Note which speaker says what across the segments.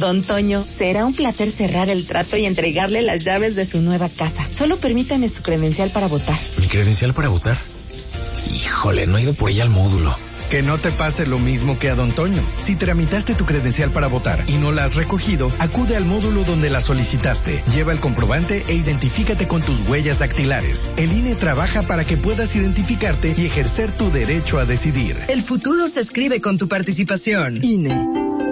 Speaker 1: Don Toño, será un placer cerrar el trato y entregarle las llaves de su nueva casa. Solo permítame su credencial para votar.
Speaker 2: ¿Mi credencial para votar? Híjole, no he ido por ella al módulo.
Speaker 3: Que no te pase lo mismo que a Don Toño. Si tramitaste tu credencial para votar y no la has recogido, acude al módulo donde la solicitaste. Lleva el comprobante e identifícate con tus huellas dactilares. El INE trabaja para que puedas identificarte y ejercer tu derecho a decidir.
Speaker 4: El futuro se escribe con tu participación. INE.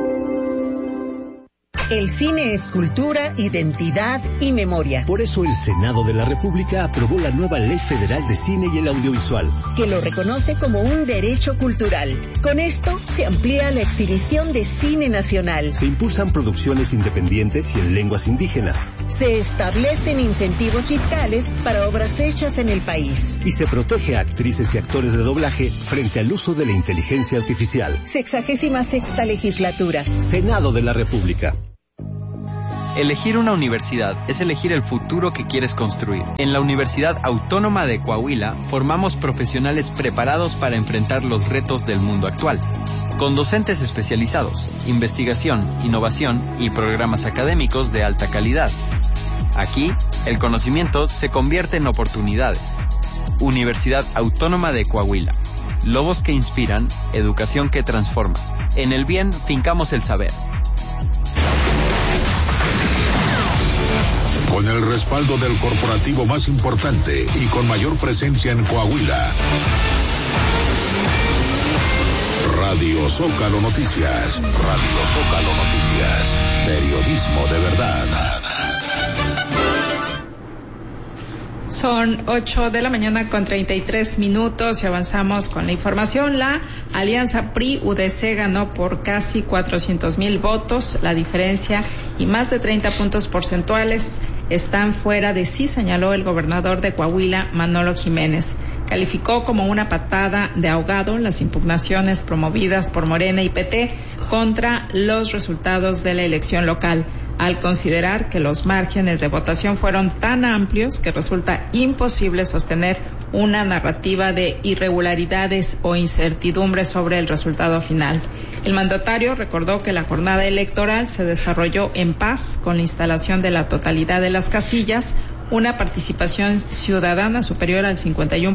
Speaker 5: El cine es cultura, identidad y memoria.
Speaker 6: Por eso el Senado de la República aprobó la nueva Ley Federal de Cine y el Audiovisual,
Speaker 5: que lo reconoce como un derecho cultural. Con esto se amplía la exhibición de cine nacional.
Speaker 6: Se impulsan producciones independientes y en lenguas indígenas.
Speaker 5: Se establecen incentivos fiscales para obras hechas en el país.
Speaker 6: Y se protege a actrices y actores de doblaje frente al uso de la inteligencia artificial.
Speaker 5: 66ª legislatura.
Speaker 6: Senado de la República.
Speaker 7: Elegir una universidad es elegir el futuro que quieres construir. En la Universidad Autónoma de Coahuila formamos profesionales preparados para enfrentar los retos del mundo actual. Con docentes especializados, investigación, innovación y programas académicos de alta calidad. Aquí, el conocimiento se convierte en oportunidades. Universidad Autónoma de Coahuila. Lobos que inspiran, educación que transforma. En el bien, fincamos el saber.
Speaker 8: Con el respaldo del corporativo más importante y con mayor presencia en Coahuila. Radio Zócalo Noticias. Radio Zócalo Noticias. Periodismo de verdad.
Speaker 9: Son 8:33 a.m. y avanzamos con la información. La alianza PRI-UDC ganó por casi 400,000 votos. La diferencia y más de 30 puntos porcentuales están fuera de sí, señaló el gobernador de Coahuila, Manolo Jiménez. Calificó como una patada de ahogado las impugnaciones promovidas por Morena y PT contra los resultados de la elección local, al considerar que los márgenes de votación fueron tan amplios que resulta imposible sostener una narrativa de irregularidades o incertidumbre sobre el resultado final. El mandatario recordó que la jornada electoral se desarrolló en paz con la instalación de la totalidad de las casillas, una participación ciudadana superior al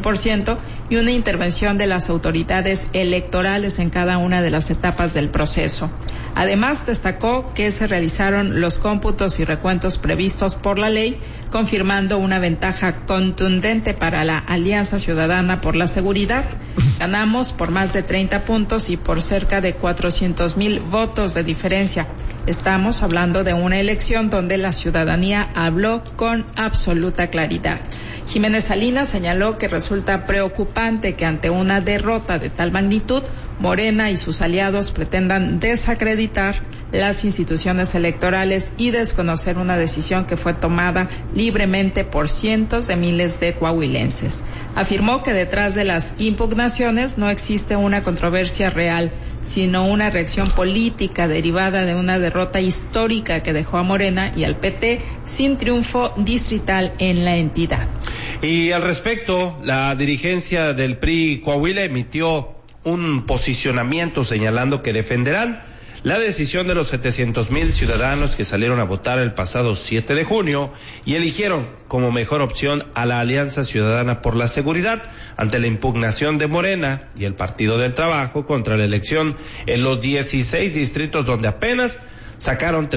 Speaker 9: 51% y una intervención de las autoridades electorales en cada una de las etapas del proceso. Además, destacó que se realizaron los cómputos y recuentos previstos por la ley, confirmando una ventaja contundente para la Alianza Ciudadana por la Seguridad. Ganamos por más de 30 puntos y por cerca de 400,000 votos de diferencia. Estamos hablando de una elección donde la ciudadanía habló con absoluta claridad. Jiménez Salinas señaló que resulta preocupante que ante una derrota de tal magnitud, Morena y sus aliados pretendan desacreditar las instituciones electorales y desconocer una decisión que fue tomada libremente por cientos de miles de coahuilenses. Afirmó que detrás de las impugnaciones no existe una controversia real, sino una reacción política derivada de una derrota histórica que dejó a Morena y al PT sin triunfo distrital en la entidad.
Speaker 10: Y al respecto, la dirigencia del PRI Coahuila emitió un posicionamiento señalando que defenderán la decisión de los 700,000 ciudadanos que salieron a votar el pasado 7 de junio y eligieron como mejor opción a la Alianza Ciudadana por la Seguridad ante la impugnación de Morena y el Partido del Trabajo contra la elección en los 16 distritos donde apenas sacaron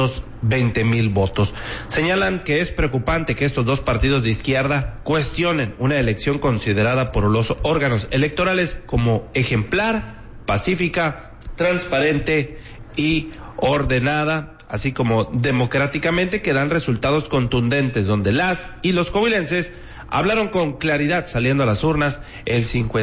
Speaker 10: 320,000 votos. Señalan que es preocupante que estos dos partidos de izquierda cuestionen una elección considerada por los órganos electorales como ejemplar, pacífica, transparente y ordenada, así como democráticamente, que dan resultados contundentes donde las y los coahuilenses hablaron con claridad saliendo a las urnas el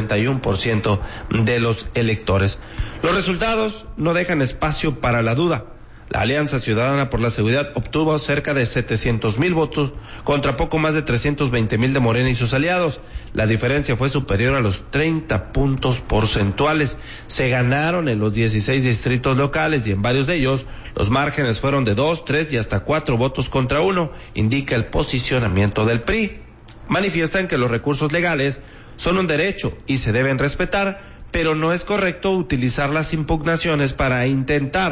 Speaker 10: 51% de los electores. Los resultados no dejan espacio para la duda. La Alianza Ciudadana por la Seguridad obtuvo cerca de 700,000 votos contra poco más de 320,000 de Morena y sus aliados. La diferencia fue superior a los 30 puntos porcentuales. Se ganaron en los 16 distritos locales y en varios de ellos los márgenes fueron de 2, 3 y hasta 4 votos contra 1, indica el posicionamiento del PRI. Manifiestan que los recursos legales son un derecho y se deben respetar, pero no es correcto utilizar las impugnaciones para intentar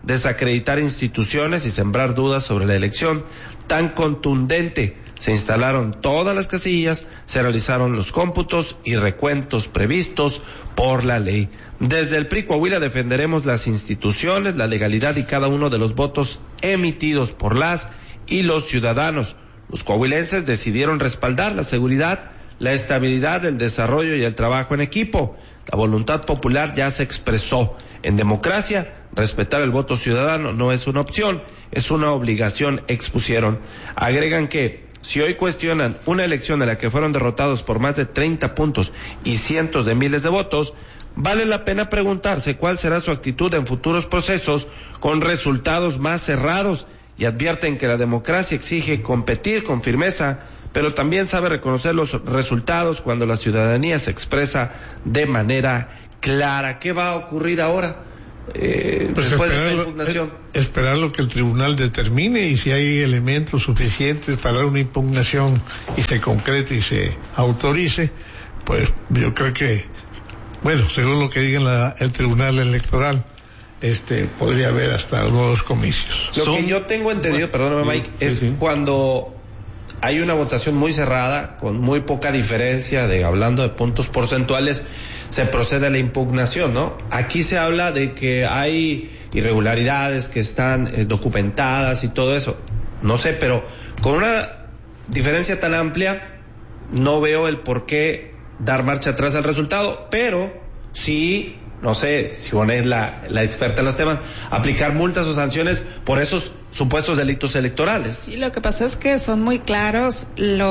Speaker 10: desacreditar instituciones y sembrar dudas sobre la elección tan contundente. Se instalaron todas las casillas, se realizaron los cómputos y recuentos previstos por la ley. Desde el PRI Coahuila defenderemos las instituciones, la legalidad y cada uno de los votos emitidos por las y los ciudadanos. Los coahuilenses decidieron respaldar la seguridad, la estabilidad, el desarrollo y el trabajo en equipo. La voluntad popular ya se expresó. En democracia, respetar el voto ciudadano no es una opción, es una obligación, expusieron. Agregan que si hoy cuestionan una elección en la que fueron derrotados por más de 30 puntos y cientos de miles de votos, vale la pena preguntarse cuál será su actitud en futuros procesos con resultados más cerrados, y advierten que la democracia exige competir con firmeza, pero también sabe reconocer los resultados cuando la ciudadanía se expresa de manera clara. ¿Qué va a ocurrir ahora? Después de esta impugnación.
Speaker 11: Esperar lo que el tribunal determine, y si hay elementos suficientes para una impugnación y se concrete y se autorice, pues yo creo que, bueno, según lo que diga el tribunal electoral, podría haber hasta nuevos comicios.
Speaker 10: Lo que yo tengo entendido, perdóname Mike, es cuando hay una votación muy cerrada, con muy poca diferencia, hablando de puntos porcentuales, se procede a la impugnación, ¿no? Aquí se habla de que hay irregularidades que están documentadas y todo eso. No sé, pero con una diferencia tan amplia, no veo el por qué dar marcha atrás al resultado, pero sí, no sé, si Ivonne es la experta en los temas, aplicar multas o sanciones por esos supuestos delitos electorales.
Speaker 9: Sí, lo que pasa es que son muy claros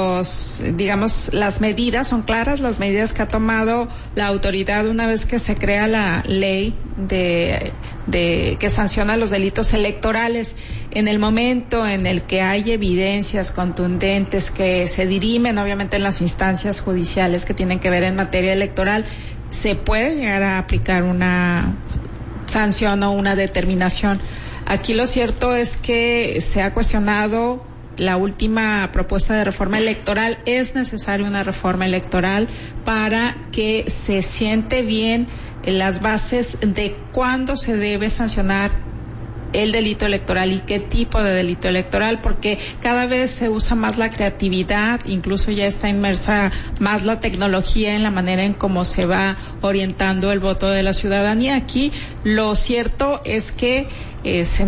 Speaker 9: las medidas, son claras las medidas que ha tomado la autoridad una vez que se crea la ley de que sanciona los delitos electorales. En el momento en el que hay evidencias contundentes que se dirimen, obviamente, en las instancias judiciales que tienen que ver en materia electoral, se puede llegar a aplicar una sanción o una determinación. Aquí lo cierto es que se ha cuestionado la última propuesta de reforma electoral. Es necesaria una reforma electoral para que se siente bien las bases de cuándo se debe sancionar el delito electoral y qué tipo de delito electoral, porque cada vez se usa más la creatividad, incluso ya está inmersa más la tecnología en la manera en cómo se va orientando el voto de la ciudadanía. Aquí lo cierto es que se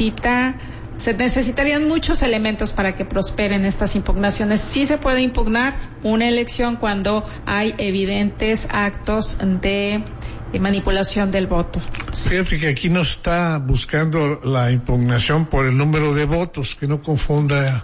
Speaker 9: necesitarían muchos elementos para que prosperen estas impugnaciones. Sí se puede impugnar una elección cuando hay evidentes actos de manipulación del voto.
Speaker 11: Fíjate que aquí no está buscando la impugnación por el número de votos, que no confunda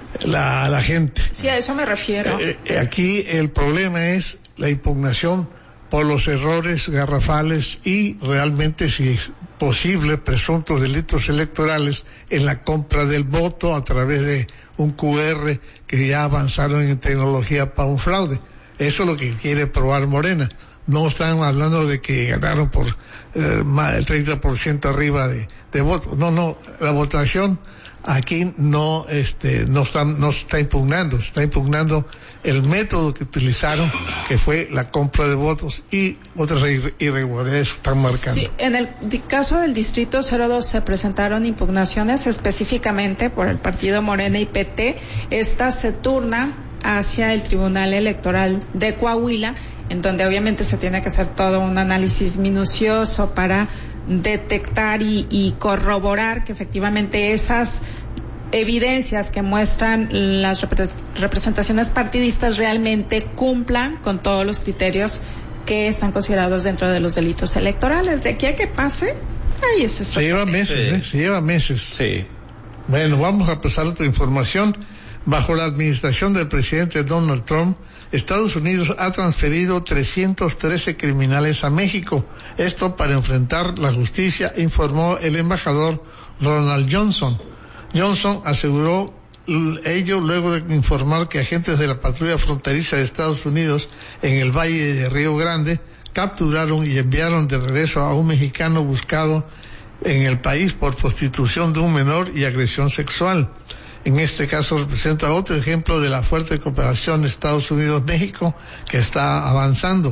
Speaker 11: a la gente.
Speaker 9: Sí, a eso me refiero.
Speaker 11: Aquí el problema es la impugnación por los errores garrafales y realmente, si es posible, presuntos delitos electorales en la compra del voto a través de un QR que ya avanzaron en tecnología para un fraude. Eso es lo que quiere probar Morena. No están hablando de que ganaron por más del 30% arriba de votos. No, la votación aquí no está impugnando, está impugnando el método que utilizaron, que fue la compra de votos, y otras irregularidades están marcando.
Speaker 9: Sí, en el caso del Distrito 02 se presentaron impugnaciones específicamente por el partido Morena y PT. Estas se turnan hacia el Tribunal Electoral de Coahuila, en donde obviamente se tiene que hacer todo un análisis minucioso para detectar y corroborar que efectivamente esas evidencias que muestran las representaciones partidistas realmente cumplan con todos los criterios que están considerados dentro de los delitos electorales. De aquí a que pase, ahí es eso.
Speaker 11: Se lleva meses.
Speaker 10: Sí.
Speaker 11: Bueno, vamos a pasar a otra información. Bajo la administración del presidente Donald Trump, Estados Unidos ha transferido 313 criminales a México. Esto para enfrentar la justicia, informó el embajador Ronald Johnson. Johnson aseguró ello luego de informar que agentes de la patrulla fronteriza de Estados Unidos en el Valle de Río Grande capturaron y enviaron de regreso a un mexicano buscado en el país por prostitución de un menor y agresión sexual. En este caso representa otro ejemplo de la fuerte cooperación Estados Unidos-México que está avanzando.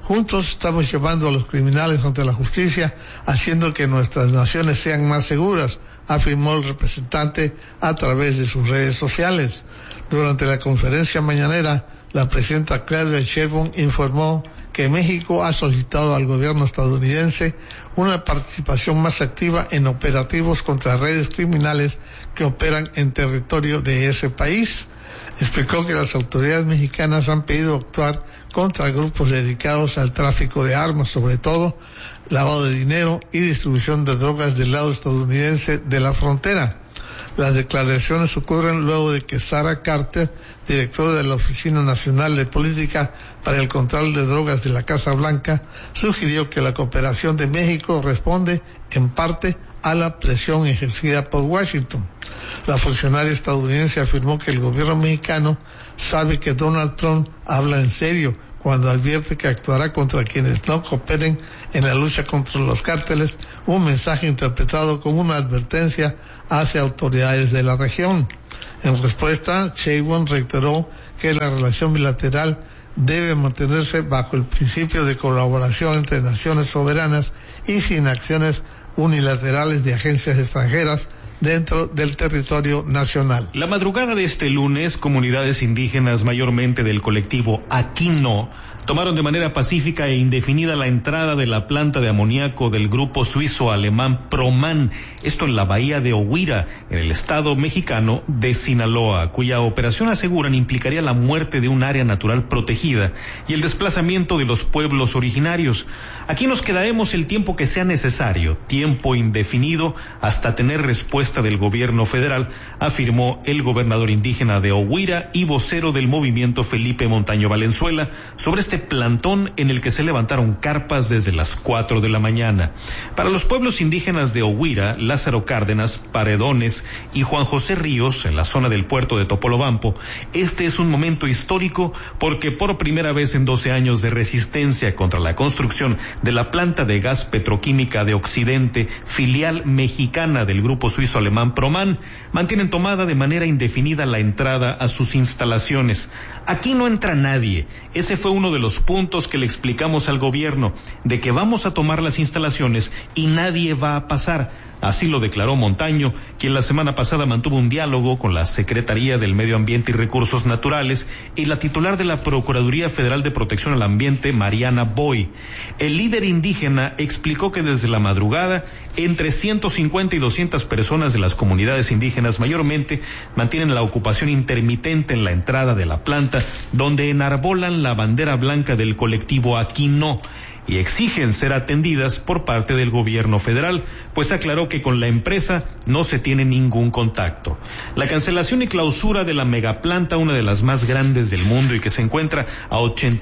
Speaker 11: Juntos estamos llevando a los criminales ante la justicia, haciendo que nuestras naciones sean más seguras, afirmó el representante a través de sus redes sociales. Durante la conferencia mañanera, la presidenta Claudia Sheinbaum informó que México ha solicitado al gobierno estadounidense una participación más activa en operativos contra redes criminales que operan en territorio de ese país. Explicó que las autoridades mexicanas han pedido actuar contra grupos dedicados al tráfico de armas, sobre todo lavado de dinero y distribución de drogas del lado estadounidense de la frontera. Las declaraciones ocurren luego de que Sarah Carter, directora de la Oficina Nacional de Política para el Control de Drogas de la Casa Blanca, sugirió que la cooperación de México responde, en parte, a la presión ejercida por Washington. La funcionaria estadounidense afirmó que el gobierno mexicano sabe que Donald Trump habla en serio cuando advierte que actuará contra quienes no cooperen en la lucha contra los cárteles, un mensaje interpretado como una advertencia hacia autoridades de la región. En respuesta, Sheinbaum reiteró que la relación bilateral debe mantenerse bajo el principio de colaboración entre naciones soberanas y sin acciones unilaterales de agencias extranjeras dentro del territorio nacional.
Speaker 12: La madrugada de este lunes, comunidades indígenas, mayormente del colectivo Aquí No, tomaron de manera pacífica e indefinida la entrada de la planta de amoníaco del grupo suizo-alemán Proman, esto en la bahía de Ohuira, en el estado mexicano de Sinaloa, cuya operación, aseguran, implicaría la muerte de un área natural protegida y el desplazamiento de los pueblos originarios. Aquí nos quedaremos el tiempo que sea necesario, tiempo indefinido, hasta tener respuesta del gobierno federal, afirmó el gobernador indígena de Ohuira y vocero del movimiento Felipe Montaño Valenzuela sobre este plantón en el que se levantaron carpas desde las 4 de la mañana. Para los pueblos indígenas de Ohuira, Lázaro Cárdenas, Paredones y Juan José Ríos, en la zona del puerto de Topolobampo, este es un momento histórico porque por primera vez en 12 años de resistencia contra la construcción de la planta de gas petroquímica de Occidente, filial mexicana del grupo suizo-alemán Proman, mantienen tomada de manera indefinida la entrada a sus instalaciones. Aquí no entra nadie. Ese fue uno de los puntos que le explicamos al gobierno, de que vamos a tomar las instalaciones y nadie va a pasar. Así lo declaró Montaño, quien la semana pasada mantuvo un diálogo con la Secretaría del Medio Ambiente y Recursos Naturales y la titular de la Procuraduría Federal de Protección al Ambiente, Mariana Boy. El líder indígena explicó que desde la madrugada, entre 150 y 200 personas de las comunidades indígenas mayormente mantienen la ocupación intermitente en la entrada de la planta, donde enarbolan la bandera blanca del colectivo Aquí No, y exigen ser atendidas por parte del gobierno federal, pues aclaró que con la empresa no se tiene ningún contacto. La cancelación y clausura de la megaplanta, una de las más grandes del mundo y que se encuentra a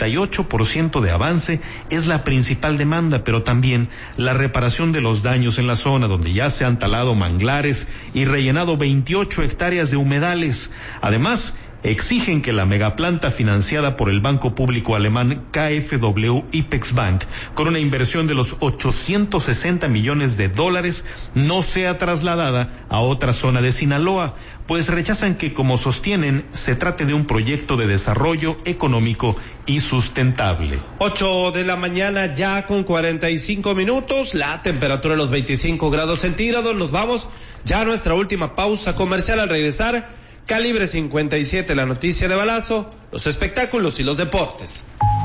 Speaker 12: 88% de avance, es la principal demanda, pero también la reparación de los daños en la zona, donde ya se han talado manglares y rellenado 28 hectáreas de humedales. Además, exigen que la megaplanta financiada por el banco público alemán KfW IPEX-Bank, con una inversión de los $860 millones, no sea trasladada a otra zona de Sinaloa, pues rechazan que, como sostienen, se trate de un proyecto de desarrollo económico y sustentable.
Speaker 10: 8 de la mañana ya con 45 minutos, la temperatura de los 25 grados centígrados. Nos vamos ya a nuestra última pausa comercial. Al regresar, Calibre 57, la noticia de balazo, los espectáculos y los deportes.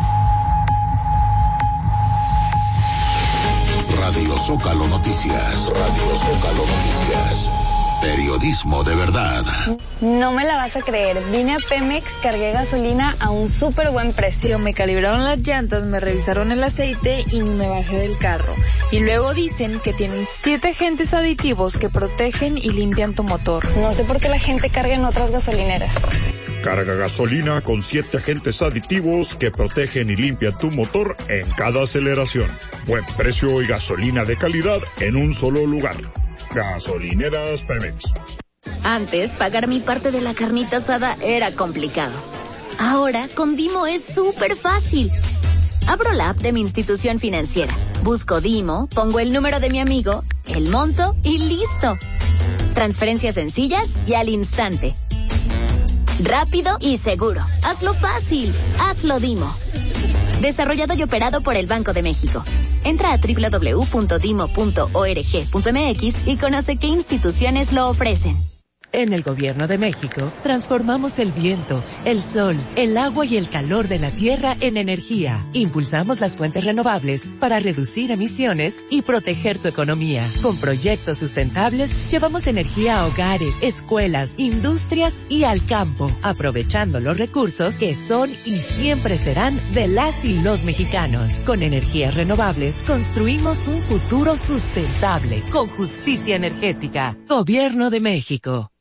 Speaker 8: Radio Zócalo Noticias. Radio Zócalo Noticias. Periodismo de verdad.
Speaker 13: No me la vas a creer. Vine a Pemex, cargué gasolina a un súper buen precio. Me calibraron las llantas, me revisaron el aceite y ni me bajé del carro. Y luego dicen que tienen 7 agentes aditivos que protegen y limpian tu motor. No sé por qué la gente carga en otras gasolineras.
Speaker 14: Carga gasolina con 7 agentes aditivos que protegen y limpian tu motor en cada aceleración. Buen precio y gasolina de calidad en un solo lugar. Gasolineras Pemex.
Speaker 15: Antes, pagar mi parte de la carnita asada era complicado. Ahora, con Dimo es súper fácil. Abro la app de mi institución financiera, busco Dimo, pongo el número de mi amigo, el monto y listo. Transferencias sencillas y al instante. Rápido y seguro. Hazlo fácil. Hazlo Dimo. Desarrollado y operado por el Banco de México. Entra a www.dimo.org.mx y conoce qué instituciones lo ofrecen.
Speaker 16: En el Gobierno de México, transformamos el viento, el sol, el agua y el calor de la tierra en energía. Impulsamos las fuentes renovables para reducir emisiones y proteger tu economía. Con proyectos sustentables, llevamos energía a hogares, escuelas, industrias y al campo, aprovechando los recursos que son y siempre serán de las y los mexicanos. Con energías renovables, construimos un futuro sustentable, con justicia energética. Gobierno de México.